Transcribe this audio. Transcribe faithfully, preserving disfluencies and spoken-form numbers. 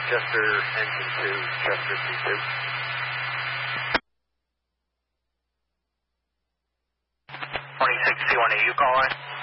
Chester engine two, Chester C two. twenty-six C one, are you calling?